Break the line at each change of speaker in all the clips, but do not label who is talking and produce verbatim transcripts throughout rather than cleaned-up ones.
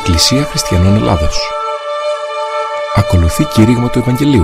Εκκλησία Χριστιανών Ελλάδος. Ακολουθεί κήρυγμα του Ευαγγελίου.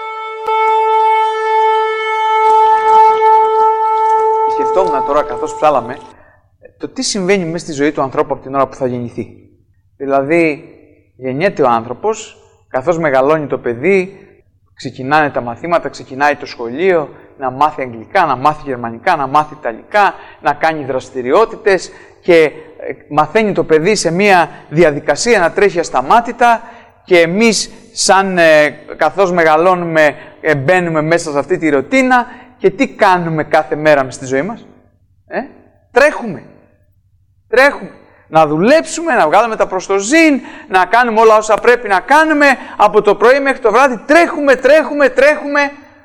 Σκεφτόμουν τώρα, καθώς ψάλαμε, το τι συμβαίνει μέσα στη ζωή του ανθρώπου από την ώρα που θα γεννηθεί. Δηλαδή, γεννιέται ο άνθρωπος, καθώς μεγαλώνει το παιδί, ξεκινάνε τα μαθήματα, ξεκινάει το σχολείο, να μάθει αγγλικά, να μάθει γερμανικά, να μάθει ιταλικά, να κάνει δραστηριότητες και μαθαίνει το παιδί σε μια διαδικασία να τρέχει ασταμάτητα και εμείς σαν ε, καθώς μεγαλώνουμε ε, μπαίνουμε μέσα σε αυτή τη ρουτίνα και τι κάνουμε κάθε μέρα μες στη ζωή μας. Ε? Τρέχουμε. Τρέχουμε. Να δουλέψουμε, να βγάλουμε τα προς το ζήν, να κάνουμε όλα όσα πρέπει να κάνουμε από το πρωί μέχρι το βράδυ. Τρέχουμε, τρέχουμε, τρέχουμε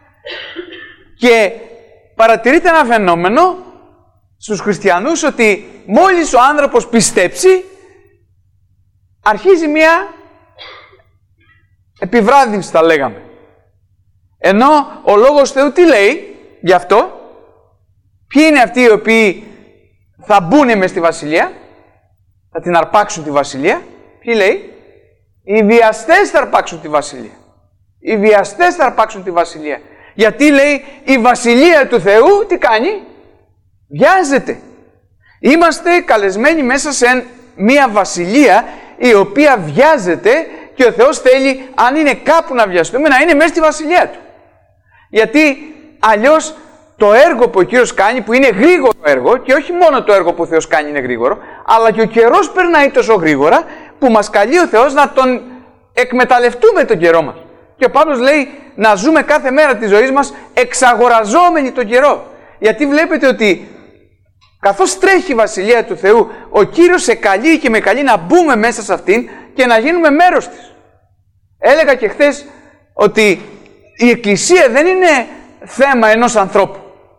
και παρατηρείται ένα φαινόμενο στους χριστιανούς ότι μόλις ο άνθρωπος πιστέψει αρχίζει μια επιβράδυνση, θα λέγαμε. Ενώ ο Λόγος Θεού τι λέει γι' αυτό? Ποιοι είναι αυτοί οι οποίοι θα μπουν μες στη Βασιλεία, θα την αρπάξουν τη Βασιλεία? Ποιοι λέει? Οι βιαστές θα αρπάξουν τη Βασιλεία. Οι βιαστές θα αρπάξουν τη Βασιλεία. Γιατί λέει η Βασιλεία του Θεού τι κάνει? Βιάζεται. Είμαστε καλεσμένοι μέσα σε μια βασιλεία η οποία βιάζεται και ο Θεός θέλει, αν είναι κάπου να βιαστούμε, να είναι μέσα στη βασιλεία Του. Γιατί αλλιώς το έργο που ο Κύριος κάνει, που είναι γρήγορο έργο, και όχι μόνο το έργο που ο Θεός κάνει είναι γρήγορο, αλλά και ο καιρός περνάει τόσο γρήγορα που μας καλεί ο Θεός να τον εκμεταλλευτούμε τον καιρό μας. Και ο Παύλος λέει να ζούμε κάθε μέρα της ζωής μας εξαγοραζόμενοι τον καιρό. Γιατί βλέπετε ότι καθώς τρέχει η Βασιλεία του Θεού, ο Κύριος σε καλεί και με καλεί να μπούμε μέσα σε αυτήν και να γίνουμε μέρος της. Έλεγα και χθες ότι η Εκκλησία δεν είναι θέμα ενός ανθρώπου.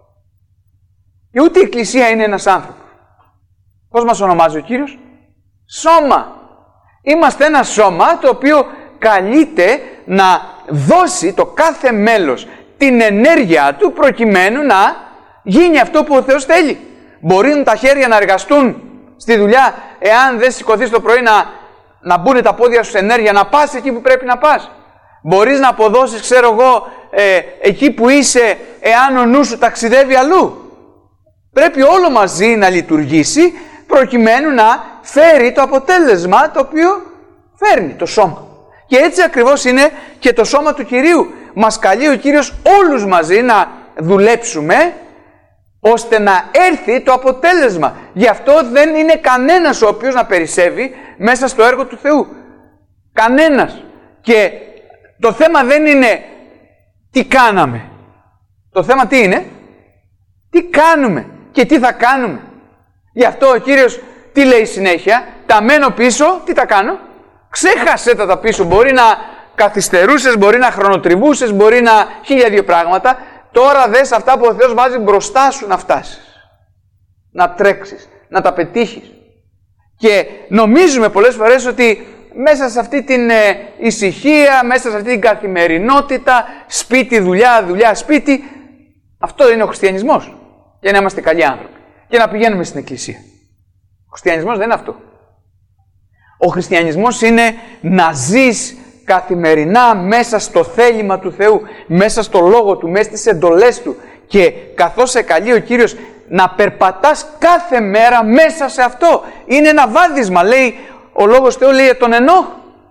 Και ούτε η Εκκλησία είναι ένας άνθρωπος. Πώς μας ονομάζει ο Κύριος? Σώμα. Είμαστε ένα σώμα το οποίο καλείται να δώσει το κάθε μέλος την ενέργεια του προκειμένου να γίνει αυτό που ο Θεός θέλει. Μπορεί τα χέρια να εργαστούν στη δουλειά, εάν δεν σηκωθείς το πρωί να, να μπουν τα πόδια σου σε ενέργεια, να πας εκεί που πρέπει να πας. Μπορείς να αποδώσεις, ξέρω εγώ, ε, εκεί που είσαι, εάν ο νους σου ταξιδεύει αλλού. Πρέπει όλο μαζί να λειτουργήσει προκειμένου να φέρει το αποτέλεσμα το οποίο φέρνει το σώμα. Και έτσι ακριβώς είναι και το σώμα του Κυρίου. Μας καλεί ο Κύριος όλους μαζί να δουλέψουμε ώστε να έρθει το αποτέλεσμα. Γι' αυτό δεν είναι κανένας ο οποίος να περισσεύει μέσα στο έργο του Θεού. Κανένας. Και το θέμα δεν είναι τι κάναμε. Το θέμα τι είναι? Τι κάνουμε και τι θα κάνουμε. Γι' αυτό ο Κύριος τι λέει συνέχεια? Τα μένω πίσω, τι τα κάνω? Ξέχασε τα τα πίσω. Μπορεί να καθυστερούσες, μπορεί να χρονοτριβούσες, μπορεί να χίλια δύο πράγματα. Τώρα δες αυτά που ο Θεός βάζει μπροστά σου να φτάσεις. Να τρέξεις, να τα πετύχεις. Και νομίζουμε πολλές φορές ότι μέσα σε αυτή την ε, ησυχία, μέσα σε αυτή την καθημερινότητα, σπίτι, δουλειά, δουλειά, σπίτι, αυτό είναι ο χριστιανισμός. Για να είμαστε καλοί άνθρωποι. Και να πηγαίνουμε στην Εκκλησία. Ο χριστιανισμός δεν είναι αυτό. Ο χριστιανισμός είναι να ζεις καθημερινά μέσα στο θέλημα του Θεού, μέσα στο Λόγο Του, μέσα στις εντολές Του και καθώς σε καλεί ο Κύριος να περπατάς κάθε μέρα μέσα σε αυτό. Είναι ένα βάδισμα, λέει ο Λόγος Θεού, λέει για τον Ενώχ.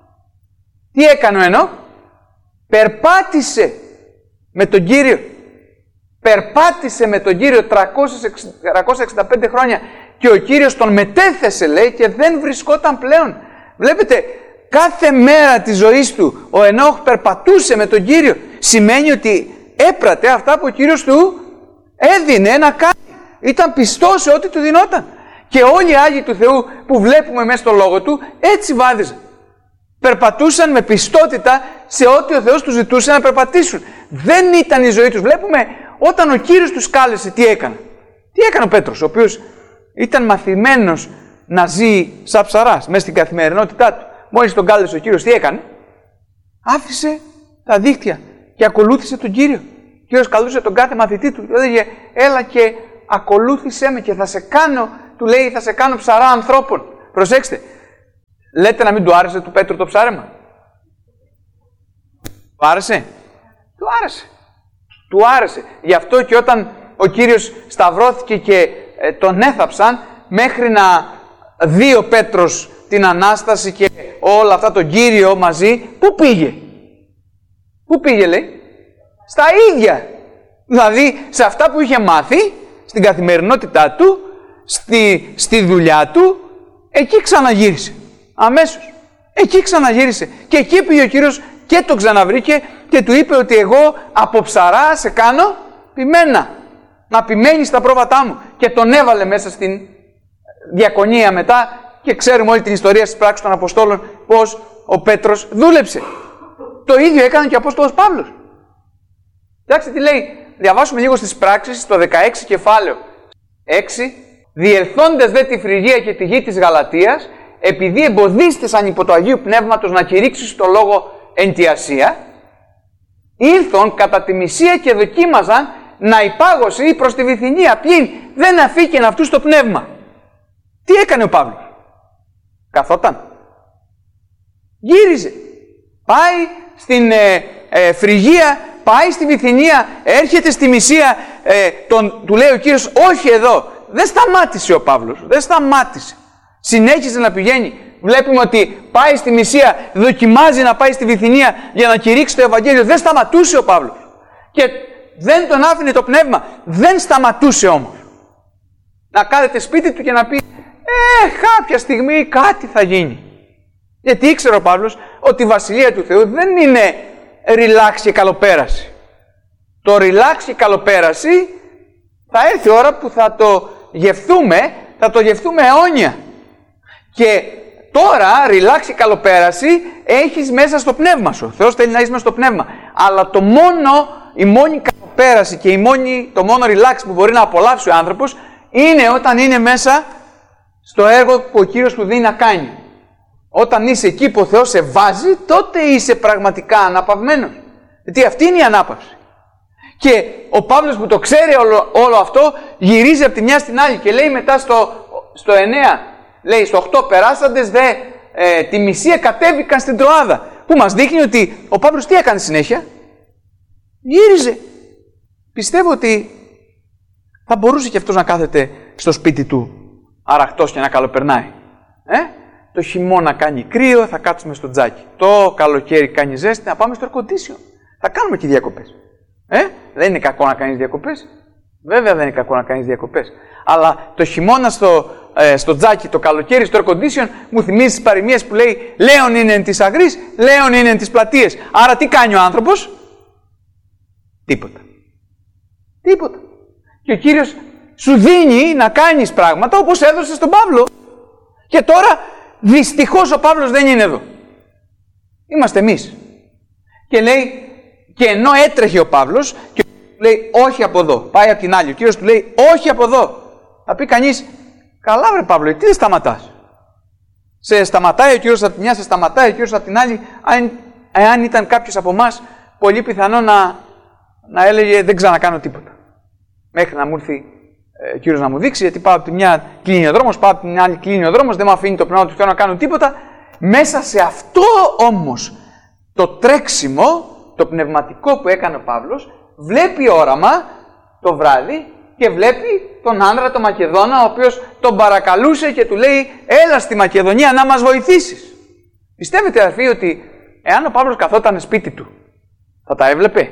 Τι έκανε ο Ενώχ? Περπάτησε με τον Κύριο. Περπάτησε με τον Κύριο τριακόσια εξήντα πέντε χρόνια και ο Κύριος τον μετέθεσε, λέει, και δεν βρισκόταν πλέον. Βλέπετε, κάθε μέρα της ζωής του ο Ενώχ περπατούσε με τον Κύριο. Σημαίνει ότι έπρατε αυτά που ο Κύριος του έδινε να κάνει. Ήταν πιστός σε ό,τι του δινόταν. Και όλοι οι Άγιοι του Θεού που βλέπουμε μέσα στο Λόγο Του έτσι βάδιζαν. Περπατούσαν με πιστότητα σε ό,τι ο Θεός τους ζητούσε να περπατήσουν. Δεν ήταν η ζωή τους. Βλέπουμε όταν ο Κύριος τους κάλεσε τι έκανε. Τι έκανε ο Πέτρος, ο οποίος ήταν μαθημένος να ζει σαν ψαράς μέσα στην καθημερινότητά του. Μόλις τον κάλεσε ο Κύριος, τι έκανε? Άφησε τα δίχτυα και ακολούθησε τον Κύριο. Ο Κύριος καλούσε τον κάθε μαθητή του. Του έλεγε, έλα και ακολούθησέ με και θα σε κάνω, του λέει, θα σε κάνω ψαρά ανθρώπων. Προσέξτε, Λέτε να μην του άρεσε του Πέτρου το ψάρεμα. Του άρεσε. Του άρεσε. Του άρεσε. Γι' αυτό και όταν ο Κύριος σταυρώθηκε και ε, τον έθαψαν, μέχρι να δει ο Πέτρος την Ανάσταση και όλα αυτά τον Κύριο μαζί, πού πήγε. Πού πήγε, λέει. Στα ίδια. Δηλαδή σε αυτά που είχε μάθει, στην καθημερινότητά του, στη, στη δουλειά του, εκεί ξαναγύρισε. Αμέσως. Εκεί ξαναγύρισε. Και εκεί πήγε ο Κύριος και τον ξαναβρήκε και του είπε ότι εγώ από ψαρά σε κάνω ποιμένα. Να ποιμένεις στα πρόβατά μου. Και τον έβαλε μέσα στην διακονία μετά και ξέρουμε όλη την ιστορία στις πράξεις των Αποστόλων πως ο Πέτρος δούλεψε. Το ίδιο έκανε και ο Απόστολος Παύλος. Εντάξει τι λέει. Διαβάσουμε λίγο στις πράξεις, στο δεκαέξι κεφάλαιο έξι. Διελθόντες δε τη Φρυγία και τη γη της Γαλατίας, επειδή εμποδίστησαν υπό το Αγίου Πνεύματος να κηρύξεις το λόγο εν τη Ασία, ήλθον κατά τη Μυσία και δοκίμαζαν να υπάγωση προς τη Βυθινία. Πλην δεν αφήκεν αυτούς το πνεύμα. Τι έκανε ο Παύλος? Καθόταν. Γύριζε. Πάει στην ε, ε, Φρυγία, πάει στη Βυθινία, έρχεται στη Μυσία, ε, τον, του λέει ο Κύριος όχι εδώ. Δεν σταμάτησε ο Παύλος, δεν σταμάτησε. Συνέχιζε να πηγαίνει. Βλέπουμε ότι πάει στη Μυσία, δοκιμάζει να πάει στη Βυθινία για να κηρύξει το Ευαγγέλιο. Δεν σταματούσε ο Παύλος. Και δεν τον άφηνε το πνεύμα. Δεν σταματούσε όμως. Να κάθεται σπίτι του και να πει «Ε, κάποια στιγμή κάτι θα γίνει». Γιατί ήξερε ο Παύλος ότι η Βασιλεία του Θεού δεν είναι relax και καλοπέραση. Το relax και καλοπέραση θα έρθει η ώρα που θα το γευθούμε, θα το γευθούμε αιώνια. Και τώρα, relax και καλοπέραση έχεις μέσα στο πνεύμα σου. Ο Θεός θέλει να είσαι μέσα στο πνεύμα. Αλλά το μόνο, η μόνη καλοπέραση και η μόνη, το μόνο relax που μπορεί να απολαύσει ο άνθρωπος είναι όταν είναι μέσα στο έργο που ο Κύριος του δίνει να κάνει. Όταν είσαι εκεί που ο Θεός σε βάζει, τότε είσαι πραγματικά αναπαυμένος. Γιατί αυτή είναι η ανάπαυση. Και ο Παύλος που το ξέρει όλο, όλο αυτό, γυρίζει από τη μια στην άλλη και λέει μετά στο, στο εννέα, λέει στο οκτώ, περάσαντες δε ε, τη Μυσία κατέβηκαν στην Τροάδα. Που μας δείχνει ότι ο Παύλος τι έκανε συνέχεια? Γύριζε. Πιστεύω ότι θα μπορούσε και αυτός να κάθεται στο σπίτι του αραχτός και να καλοπερνάει. Ε? Το χειμώνα κάνει κρύο, θα κάτσουμε στο τζάκι. Το καλοκαίρι κάνει ζέστη, να πάμε στο air condition. Θα κάνουμε και διακοπές. Ε? Δεν είναι κακό να κάνεις διακοπές. Βέβαια δεν είναι κακό να κάνεις διακοπές. Αλλά το χειμώνα στο, ε, στο τζάκι, το καλοκαίρι στο air condition, μου θυμίζει τις παροιμίες που λέει «Λέον είναι εν της αγρής, λέον είναι εν της πλατείας». Άρα τι κάνει ο άνθρωπος? Τίποτα. Τίποτα. Και ο Κύριος σου δίνει να κάνεις πράγματα όπως έδωσε στον Παύλο. Και τώρα δυστυχώς ο Παύλος δεν είναι εδώ. Είμαστε εμείς. Και λέει, και ενώ έτρεχε ο Παύλος, και λέει όχι από εδώ. Πάει από την άλλη. Ο Κύριος του λέει όχι από εδώ. Θα πει κανείς, καλά βρε Παύλο, τι δεν σταματάς? Σε σταματάει ο Κύριος από τη μια, σε σταματάει ο Κύριος από την άλλη. Αν, εάν ήταν κάποιος από εμάς, πολύ πιθανό να, να έλεγε δεν ξανακάνω τίποτα. Μέχρι να μου έρθει ο Κύριος να μου δείξει, γιατί πάω από τη μια κλείνει ο δρόμος, πάω από την άλλη κλείνει ο δρόμος, δεν μου αφήνει το πνεύμα του Θεού να κάνω τίποτα. Μέσα σε αυτό όμως το τρέξιμο, το πνευματικό που έκανε ο Παύλος, βλέπει όραμα το βράδυ και βλέπει τον άνδρα, τον Μακεδόνα, ο οποίος τον παρακαλούσε και του λέει έλα στη Μακεδονία να μας βοηθήσεις. Πιστεύετε αδερφοί ότι εάν ο Παύλος καθόταν σπίτι του, θα τα έβλεπε?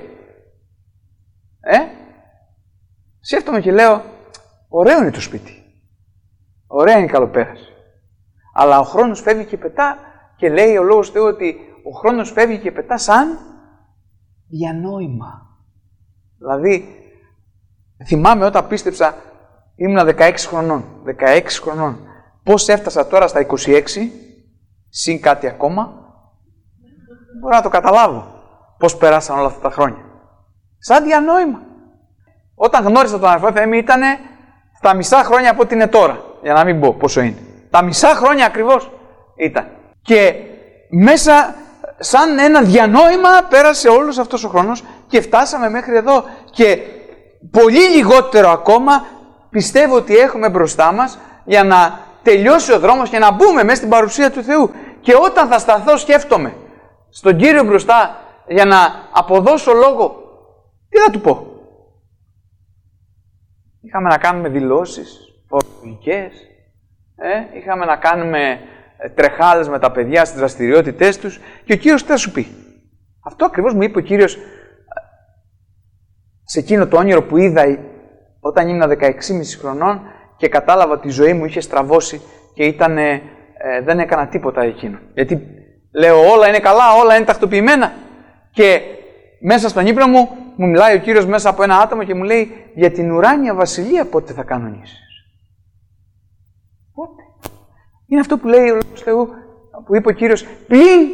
Ε? Σκέφτομαι και λέω, ωραίο είναι το σπίτι. Ωραία είναι η καλοπέραση. Αλλά ο χρόνος φεύγει και πετά και λέει ο Λόγος Θεού ότι ο χρόνος φεύγει και πετά σαν διανόημα. Δηλαδή, θυμάμαι όταν πίστεψα, ήμουνα δεκαέξι χρονών. δεκαέξι χρονών. Πώς έφτασα τώρα στα είκοσι έξι, συν κάτι ακόμα, μπορώ να το καταλάβω. Πώς περάσαν όλα αυτά τα χρόνια. Σαν διανόημα. Όταν γνώρισα τον αδερφό Θεέμι ήταν στα μισά χρόνια από ό,τι είναι τώρα. Για να μην πω πόσο είναι. Τα μισά χρόνια ακριβώς ήταν. Και μέσα σαν ένα διανόημα πέρασε όλος αυτός ο χρόνος και φτάσαμε μέχρι εδώ. Και πολύ λιγότερο ακόμα πιστεύω ότι έχουμε μπροστά μας για να τελειώσει ο δρόμος και να μπούμε μέσα στην παρουσία του Θεού. Και όταν θα σταθώ σκέφτομαι στον Κύριο μπροστά για να αποδώσω λόγο, τι θα του πω? Είχαμε να κάνουμε δηλώσεις φορολογικές, ε, είχαμε να κάνουμε τρεχάλες με τα παιδιά στις δραστηριότητές τους και ο Κύριος τι θα σου πει? Αυτό ακριβώς μου είπε ο Κύριος σε εκείνο το όνειρο που είδα όταν ήμουν δεκαέξι και μισό χρονών και κατάλαβα ότι η ζωή μου είχε στραβώσει και ήταν, ε, δεν έκανα τίποτα εκείνο. Γιατί λέω όλα είναι καλά, όλα είναι τακτοποιημένα. Και μέσα στον ύπνο μου, μου μιλάει ο Κύριος μέσα από ένα άτομο και μου λέει για την ουράνια βασιλεία πότε θα κανονίσεις? Πότε? Είναι αυτό που λέει ο Λόγος Θεού, που είπε ο Κύριος, πλην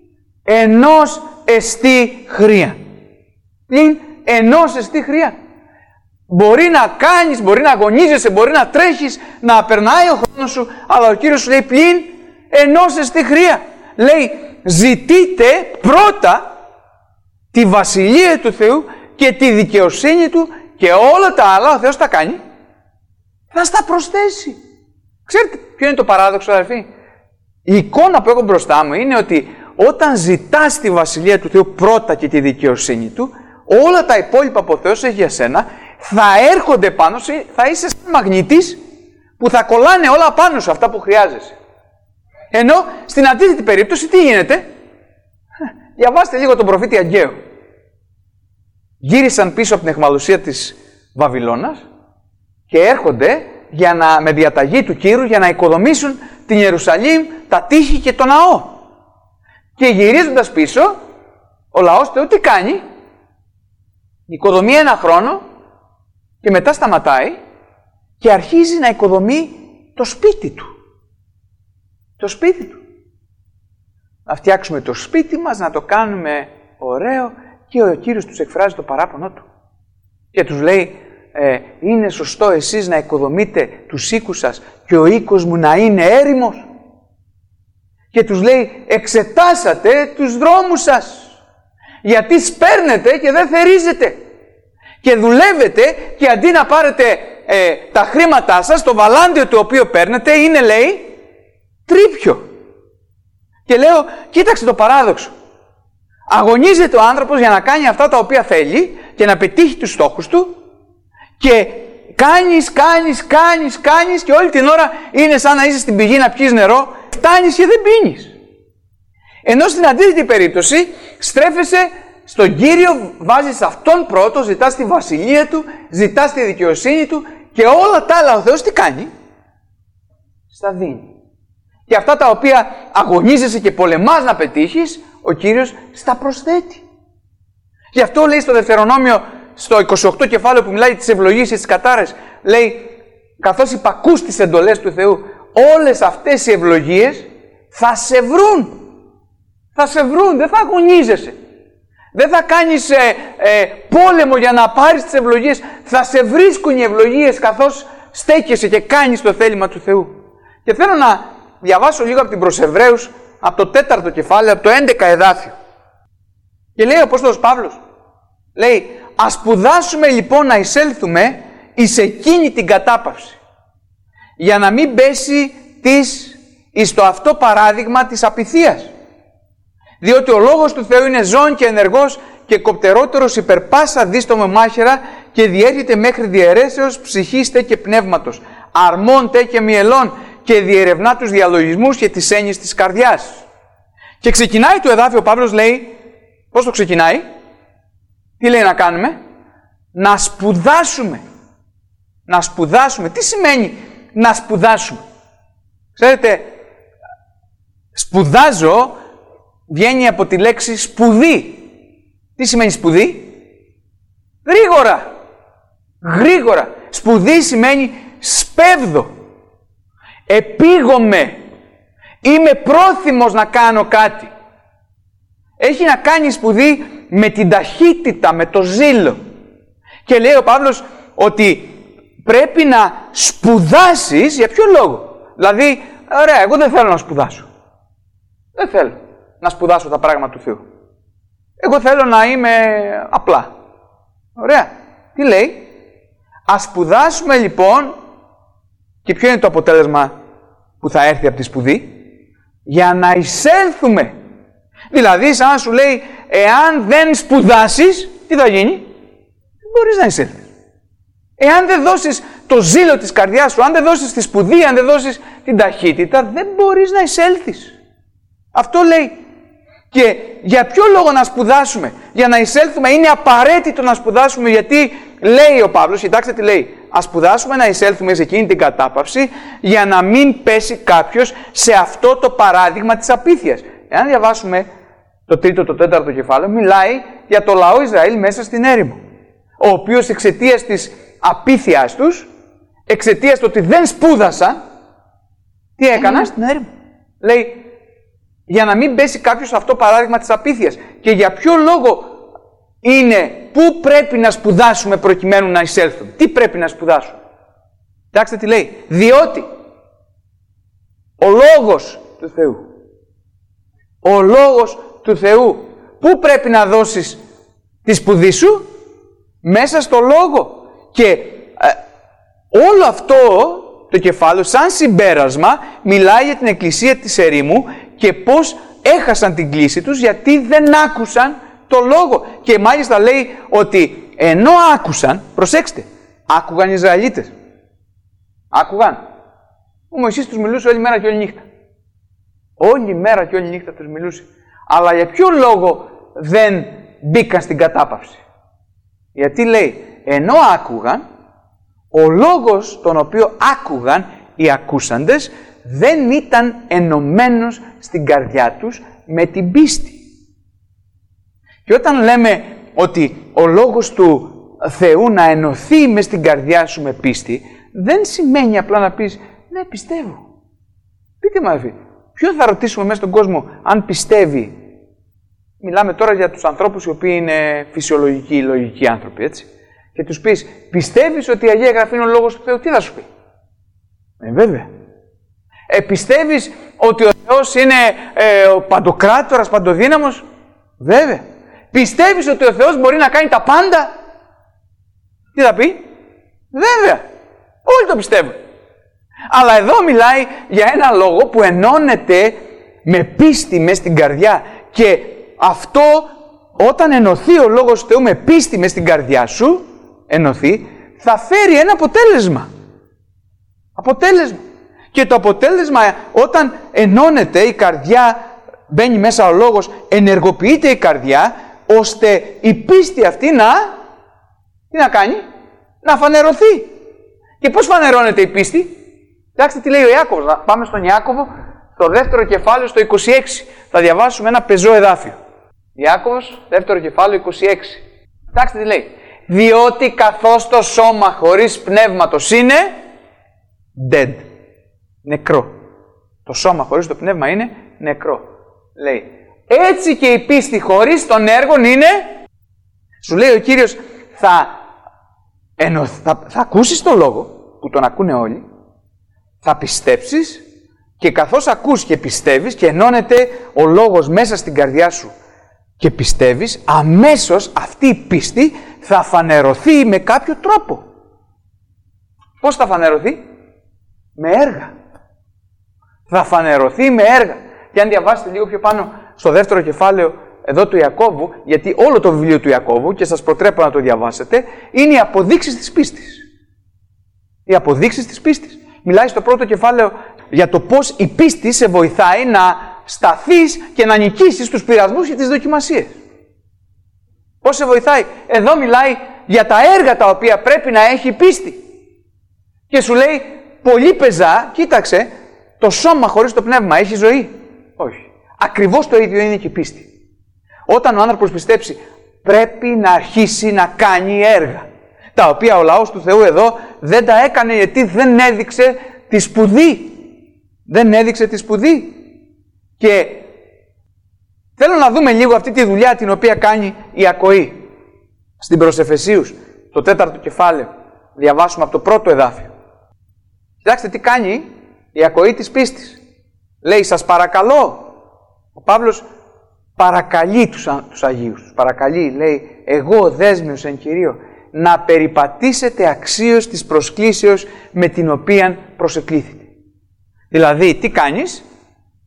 ενός εστί χρία. Πλην ενός εστί χρία. Μπορεί να κάνεις, μπορεί να αγωνίζεσαι, μπορεί να τρέχεις, να περνάει ο χρόνος σου, αλλά ο Κύριος σου λέει πλην ενός εστί χρία. Λέει, ζητείτε πρώτα τη βασιλεία του Θεού και τη δικαιοσύνη του και όλα τα άλλα ο Θεός τα κάνει, θα στα προσθέσει. Ξέρετε ποιο είναι το παράδοξο, αδερφοί? Η εικόνα που έχω μπροστά μου είναι ότι όταν ζητάς τη βασιλεία του Θεού πρώτα και τη δικαιοσύνη του, όλα τα υπόλοιπα που ο Θεός έχει για σένα θα έρχονται πάνω σου, θα είσαι σαν μαγνήτης που θα κολλάνε όλα πάνω σου αυτά που χρειάζεσαι. Ενώ στην αντίθετη περίπτωση τι γίνεται? Διαβάστε λίγο τον προφήτη Αγκαίο. Γύρισαν πίσω από την αιχμαλωσία της Βαβυλώνας και έρχονται για να, με διαταγή του Κύρου για να οικοδομήσουν την Ιερουσαλήμ, τα τείχη και το ναό. Και γυρίζοντας πίσω, ο λαός Θεού τι κάνει? Οικοδομεί ένα χρόνο και μετά σταματάει και αρχίζει να οικοδομεί το σπίτι του. Το σπίτι του. Να φτιάξουμε το σπίτι μας, να το κάνουμε ωραίο, και ο Κύριος τους εκφράζει το παράπονο του. Και τους λέει, ε, είναι σωστό εσείς να οικοδομείτε τους οίκους σας και ο οίκος μου να είναι έρημος? Και τους λέει, εξετάσατε τους δρόμους σας, γιατί σπέρνετε και δεν θερίζετε. Και δουλεύετε και αντί να πάρετε ε, τα χρήματά σας, το βαλάντιο το οποίο παίρνετε είναι, λέει, τρίπιο. Και λέω, κοίταξε το παράδοξο. Αγωνίζεται ο άνθρωπος για να κάνει αυτά τα οποία θέλει και να πετύχει τους στόχους του και κάνεις, κάνεις, κάνεις, κάνεις και όλη την ώρα είναι σαν να είσαι στην πηγή να πιείς νερό, φτάνεις και δεν πίνεις. Ενώ στην αντίθετη περίπτωση στρέφεσαι στον Κύριο, βάζεις Αυτόν πρώτο, ζητάς τη βασιλεία Του, ζητάς τη δικαιοσύνη Του και όλα τα άλλα ο Θεός τι κάνει? Στα δίνει. Και αυτά τα οποία αγωνίζεσαι και πολεμάς να πετύχεις, ο Κύριος στα προσθέτει. Γι' αυτό λέει στο Δευτερονόμιο, στο είκοσι οκτώ κεφάλαιο που μιλάει τις ευλογίες και τις κατάρες, λέει, καθώς υπακούς τις εντολές του Θεού, όλες αυτές οι ευλογίες θα σε βρουν. Θα σε βρουν, δεν θα αγωνίζεσαι. Δεν θα κάνεις ε, ε, πόλεμο για να πάρεις τις ευλογίες. Θα σε βρίσκουν οι ευλογίες καθώς στέκεσαι και κάνεις το θέλημα του Θεού. Και θέλω να διαβάσω λίγο από την προς Εβραίους, από το τέταρτο κεφάλαιο, από το έντεκα εδάφιο. Και λέει ο Απόστολος Παύλος, λέει, ας σπουδάσουμε λοιπόν να εισέλθουμε εις εκείνη την κατάπαυση, για να μην πέσει της εις το αυτό παράδειγμα της απειθίας. Διότι ο λόγος του Θεού είναι ζώων και ενεργός και κοπτερότερος υπερ πάσα δίστομο μάχαιρα και διέρχεται μέχρι διαιρέσεως ψυχής τε και πνεύματος, αρμών τε και μυελών και διερευνά τους διαλογισμούς και τις έννοιες της καρδιάς. Και ξεκινάει το εδάφιο, ο Παύλος λέει, πώς το ξεκινάει? Τι λέει να κάνουμε? Να σπουδάσουμε. Να σπουδάσουμε. Τι σημαίνει να σπουδάσουμε? Ξέρετε, σπουδάζω βγαίνει από τη λέξη σπουδή. Τι σημαίνει σπουδή? Γρήγορα. Γρήγορα. Σπουδή σημαίνει σπέβδω. Επίγομαι. Είμαι πρόθυμος να κάνω κάτι. Έχει να κάνει σπουδή με την ταχύτητα, με το ζήλο. Και λέει ο Παύλος ότι πρέπει να σπουδάσεις. Για ποιο λόγο? Δηλαδή, ωραία, εγώ δεν θέλω να σπουδάσω. Δεν θέλω να σπουδάσω τα πράγματα του Θεού. Εγώ θέλω να είμαι απλά. Ωραία. Τι λέει? Ας σπουδάσουμε λοιπόν, και ποιο είναι το αποτέλεσμα που θα έρθει από τη σπουδή? για να εισέλθουμε. Δηλαδή, σαν να σου λέει, εάν δεν σπουδάσεις, τι θα γίνει? Δεν μπορείς να εισέλθεις. Εάν δεν δώσεις το ζήλο της καρδιάς σου, αν δεν δώσεις τη σπουδή, αν δεν δώσεις την ταχύτητα, δεν μπορείς να εισέλθεις. Αυτό λέει. Και για ποιο λόγο να σπουδάσουμε? Για να εισέλθουμε. Είναι απαραίτητο να σπουδάσουμε, γιατί λέει ο Παύλος, κοιτάξτε τι λέει, ας σπουδάσουμε να εισέλθουμε σε εκείνη την κατάπαυση, για να μην πέσει κάποιος σε αυτό το παράδειγμα της απίθειας. Εάν διαβάσουμε το τρίτο, το τέταρτο κεφάλαιο, μιλάει για το λαό Ισραήλ μέσα στην έρημο, ο οποίος εξαιτίας της απίθειάς τους, εξαιτίας του ότι δεν σπούδασαν, τι έκαναν? Στην έρημο. Λέει, για να μην πέσει κάποιος σε αυτό το παράδειγμα της απίθειας. Και για ποιο λόγο είναι, πού πρέπει να σπουδάσουμε προκειμένου να εισέλθουμε? Τι πρέπει να σπουδάσουμε? Κοιτάξτε τι λέει. Διότι ο Λόγος του Θεού, ο Λόγος του Θεού, πού πρέπει να δώσεις τη σπουδή σου? Μέσα στο Λόγο. Και ε, όλο αυτό το κεφάλαιο, σαν συμπέρασμα, μιλάει για την εκκλησία της ερήμου και πώς έχασαν την κλίση τους γιατί δεν άκουσαν το Λόγο. Και μάλιστα λέει ότι ενώ άκουσαν, προσέξτε, άκουγαν οι Ισραηλίτες. Άκουγαν. Ο Μωυσής τους μιλούσε όλη μέρα και όλη νύχτα. Όλη μέρα και όλη νύχτα τους μιλούσε. Αλλά για ποιο λόγο δεν μπήκαν στην κατάπαυση? Γιατί λέει, ενώ άκουγαν, ο λόγος τον οποίο άκουγαν οι ακούσαντες δεν ήταν ενωμένος στην καρδιά τους με την πίστη. Και όταν λέμε ότι ο λόγος του Θεού να ενωθεί μες στην καρδιά σου με πίστη, δεν σημαίνει απλά να πεις, ναι, πιστεύω. Πείτε μου, αδελφοί, ποιο θα ρωτήσουμε μέσα στον κόσμο αν πιστεύει? Μιλάμε τώρα για τους ανθρώπους οι οποίοι είναι φυσιολογικοί, λογικοί άνθρωποι, έτσι. Και τους πεις, πιστεύεις ότι η Αγία Γραφή είναι ο λόγος του Θεού? Τι θα σου πει? Ε, βέβαια. Ε, πιστεύεις ότι ο Θεός είναι ε, ο παντοκράτορας, παντοδύναμος? Βέβαια. Πιστεύεις ότι ο Θεός μπορεί να κάνει τα πάντα? Τι θα πει? Βέβαια. Όλοι το πιστεύουν. Αλλά εδώ μιλάει για ένα λόγο που ενώνεται με πίστη μες στην καρδιά. Και αυτό, όταν ενωθεί ο λόγος του Θεού με πίστη μες στην καρδιά σου, ενωθεί, θα φέρει ένα αποτέλεσμα. Αποτέλεσμα. Και το αποτέλεσμα, όταν ενώνεται η καρδιά, μπαίνει μέσα ο λόγος, ενεργοποιείται η καρδιά, ώστε η πίστη αυτή να, τι να κάνει? Να φανερωθεί. Και πώς φανερώνεται η πίστη? Κοιτάξτε τι λέει ο Ιάκωβος. Να πάμε στον Ιάκωβο, στο δεύτερο κεφάλαιο, στο είκοσι έξι. Θα διαβάσουμε ένα πεζό εδάφιο. Ιάκωβος, δεύτερο κεφάλαιο, είκοσι έξι. Κοιτάξτε τι λέει. Διότι καθώς το σώμα χωρίς πνεύματος είναι dead. Νεκρό. Το σώμα χωρίς το πνεύμα είναι νεκρό. Λέει. Έτσι και η πίστη χωρίς των έργων είναι. Σου λέει ο Κύριος, θα, ενω, θα, θα ακούσεις το λόγο που τον ακούνε όλοι, θα πιστέψεις και καθώς ακούς και πιστεύεις και ενώνεται ο λόγος μέσα στην καρδιά σου και πιστεύεις, αμέσως αυτή η πίστη θα φανερωθεί με κάποιο τρόπο. Πώς θα φανερωθεί? Με έργα. Θα φανερωθεί με έργα. Και αν διαβάσετε λίγο πιο πάνω στο δεύτερο κεφάλαιο εδώ του Ιακώβου, γιατί όλο το βιβλίο του Ιακώβου, και σας προτρέπω να το διαβάσετε, είναι οι αποδείξεις της πίστης. Οι αποδείξεις της πίστης. Μιλάει στο πρώτο κεφάλαιο για το πώς η πίστη σε βοηθάει να σταθείς και να νικήσεις τους πειρασμούς και τις δοκιμασίες. Πώς σε βοηθάει? Εδώ μιλάει για τα έργα τα οποία πρέπει να έχει η πίστη. Και σου λέει, πολύ πεζά, κοίταξε, το σώμα χωρίς το πνεύμα έχει ζωή? Όχι. Ακριβώς το ίδιο είναι και η πίστη. Όταν ο άνθρωπος πιστέψει, πρέπει να αρχίσει να κάνει έργα. Τα οποία ο λαός του Θεού εδώ δεν τα έκανε γιατί δεν έδειξε τη σπουδή. Δεν έδειξε τη σπουδή. Και θέλω να δούμε λίγο αυτή τη δουλειά την οποία κάνει η ακοή. Στην προς Εφεσίους, το τέταρτο κεφάλαιο, διαβάσουμε από το πρώτο εδάφιο. Κοιτάξτε τι κάνει η ακοή της πίστης. Λέει, σας παρακαλώ. Ο Παύλος παρακαλεί τους, τους Αγίους. Τους παρακαλεί, λέει, εγώ δέσμιος εν Κυρίω, να περιπατήσετε αξίως της προσκλήσεως με την οποία προσεκλήθητε. Δηλαδή, τι κάνεις?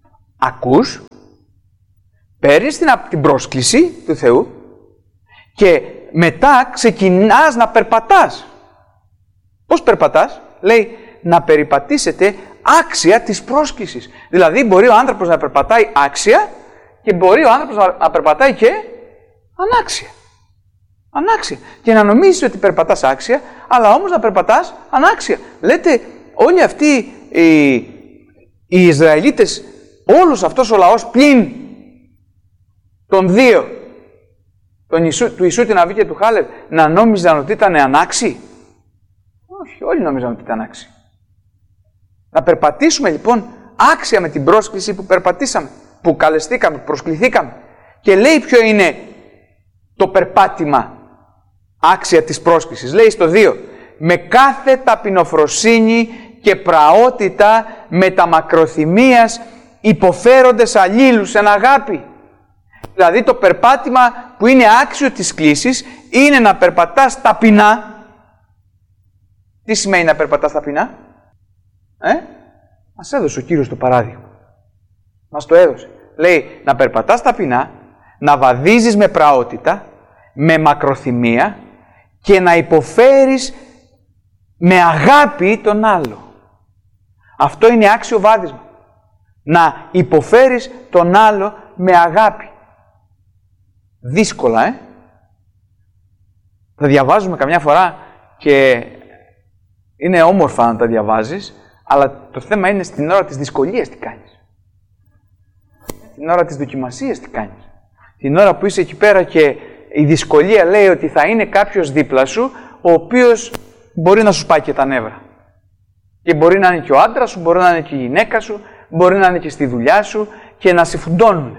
ακούς, παίρνεις την, την πρόσκληση του Θεού και μετά ξεκινάς να περπατάς. Πώς περπατάς? Λέει να περιπατήσετε άξια της πρόσκλησης. Δηλαδή μπορεί ο άνθρωπος να περπατάει άξια και μπορεί ο άνθρωπος να, να περπατάει και ανάξια. Ανάξια. Και να νομίζεις ότι περπατάς άξια, αλλά όμως να περπατάς ανάξια. Λέτε, όλοι αυτοί οι, οι Ισραηλίτες, όλος αυτός ο λαός πλην των δύο, τον Ιησού, του Ιησού την Αβή και του Χάλευ, να νόμιζαν ότι ήταν ανάξιοι? Όχι, όλοι νόμιζαν ότι ήταν άξιοι. Να περπατήσουμε λοιπόν άξια με την πρόσκληση που περπατήσαμε, που καλεστήκαμε, που προσκληθήκαμε. Και λέει ποιο είναι το περπάτημα άξια της πρόσκλησης. Λέει στο δύο, με κάθε ταπεινοφροσύνη και πραότητα με τα μακροθυμίας υποφέροντες αλλήλους εν αγάπη. Δηλαδή το περπάτημα που είναι άξιο της κλήσης είναι να περπατάς ταπεινά. Τι σημαίνει να περπατάς ταπεινά? Ε? Μας έδωσε ο Κύριος το παράδειγμα. Μας το έδωσε. Λέει να περπατάς ταπεινά, να βαδίζεις με πραότητα, με μακροθυμία και να υποφέρεις με αγάπη τον άλλο. Αυτό είναι άξιο βάδισμα. Να υποφέρεις τον άλλο με αγάπη. Δύσκολα, ε. Τα διαβάζουμε καμιά φορά και είναι όμορφα να τα διαβάζεις, αλλά το θέμα είναι στην ώρα της δυσκολίας τι κάνεις. Την ώρα της δοκιμασίας τι κάνεις. Την ώρα που είσαι εκεί πέρα και η δυσκολία λέει ότι θα είναι κάποιος δίπλα σου, ο οποίος μπορεί να σου σπάει και τα νεύρα. Και μπορεί να είναι και ο άντρας σου, μπορεί να είναι και η γυναίκα σου, μπορεί να είναι και στη δουλειά σου και να σε φουντώνουν.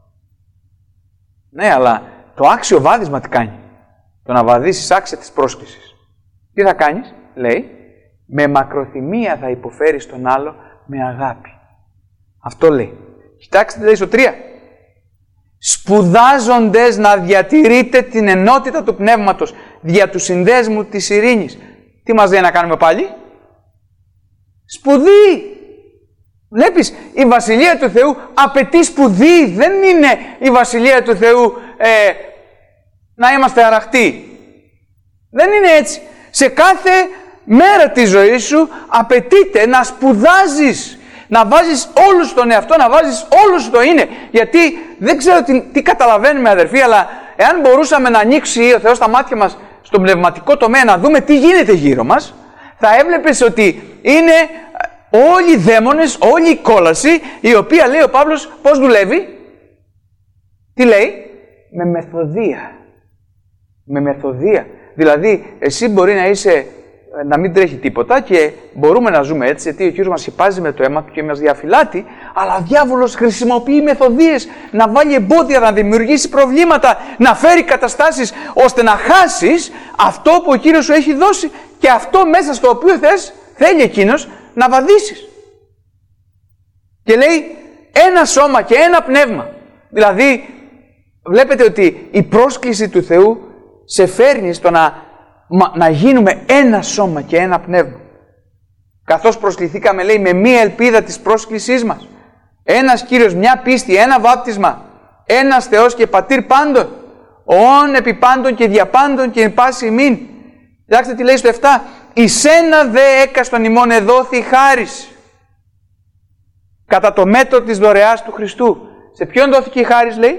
Ναι, αλλά το άξιο βάδισμα τι κάνει? Το να βαδίσεις άξια της πρόσκλησης. Τι θα κάνεις? Λέει, με μακροθυμία θα υποφέρεις τον άλλο με αγάπη. Αυτό λέει. Κοιτάξτε τι λέει στο τρία. Σπουδάζοντες να διατηρείτε την ενότητα του πνεύματος δια του συνδέσμου της ειρήνης. Τι μας λέει να κάνουμε πάλι? Σπουδή! Βλέπεις, η Βασιλεία του Θεού απαιτεί σπουδή. Δεν είναι η Βασιλεία του Θεού ε, να είμαστε αραχτοί. Δεν είναι έτσι. Σε κάθε μέρα της ζωής σου απαιτείται να σπουδάζεις. Να βάζεις όλους τον εαυτό, να βάζεις όλους το είναι. Γιατί δεν ξέρω τι, τι καταλαβαίνουμε αδερφοί, αλλά εάν μπορούσαμε να ανοίξει ο Θεός τα μάτια μας στον πνευματικό τομέα, να δούμε τι γίνεται γύρω μας, θα έβλεπες ότι είναι όλοι οι δαίμονες, όλη η κόλαση, η οποία λέει ο Παύλος πώς δουλεύει. Τι λέει? Με μεθοδεία. Με μεθοδεία. Δηλαδή, εσύ μπορεί να είσαι, να μην τρέχει τίποτα και μπορούμε να ζούμε έτσι, γιατί ο Κύριος μας χυπάζει με το αίμα του και μας διαφυλάττει, αλλά ο διάβολος χρησιμοποιεί μεθοδείες να βάλει εμπόδια, να δημιουργήσει προβλήματα, να φέρει καταστάσεις ώστε να χάσεις αυτό που ο Κύριος σου έχει δώσει και αυτό μέσα στο οποίο θες, θέλει εκείνος να βαδίσεις. Και λέει ένα σώμα και ένα πνεύμα. Δηλαδή, βλέπετε ότι η πρόσκληση του Θεού σε φέρνει στο να, να γίνουμε ένα σώμα και ένα πνεύμα. Καθώς προσκληθήκαμε, λέει, με μία ελπίδα της πρόσκλησής μας. Ένας Κύριος, μια πίστη, ένα βάπτισμα. Ένας Θεός και Πατήρ πάντων. Ον επί πάντων και δια πάντων και εν πάση ημίν. Κοιτάξτε τι λέει στο επτά. Εις ένα δε έκαστον ημών εδόθη χάρις. Κατά το μέτρο της δωρεάς του Χριστού. Σε ποιον δόθηκε η χάρις, λέει?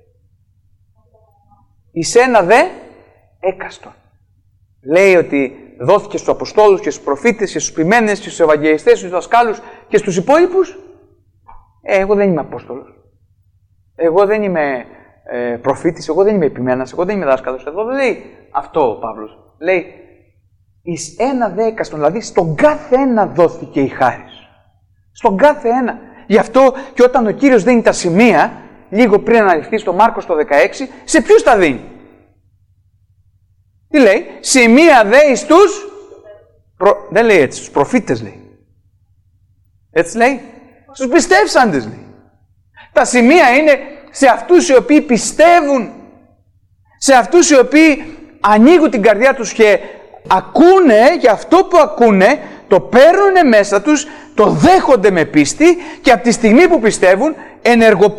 Εις ένα δε έκαστον. Λέει ότι δόθηκε στους Αποστόλους και στους προφήτες και στους ποιμένες και στους Ευαγγελιστές, στους δασκάλους και στους υπόλοιπους. Ε, εγώ δεν είμαι Απόστολος. Εγώ δεν είμαι ε, προφήτης, εγώ δεν είμαι επιμένας, εγώ δεν είμαι δάσκαλος. Εδώ δεν λέει αυτό ο Παύλος. Λέει εις ένα δε έκαστον, δηλαδή στον κάθε ένα δόθηκε η χάρις. Στον κάθε ένα. Γι' αυτό και όταν ο Κύριος δίνει τα σημεία, λίγο πριν αναλυφθεί στο Μάρκος το δεκαέξι, σε ποιους τα δίνει? Τι λέει? Σημεία δε εις τους... Προ... Δεν λέει έτσι, στους προφήτες λέει. Έτσι λέει? Στους πιστεύσαντες λέει. Τα σημεία είναι σε αυτούς οι οποίοι πιστεύουν. Σε αυτούς οι οποίοι ανοίγουν την καρδιά τους και ακούνε και αυτό που ακούνε το παίρνουν μέσα τους, το δέχονται με πίστη και από τη στιγμή που πιστεύουν ενεργοποιούν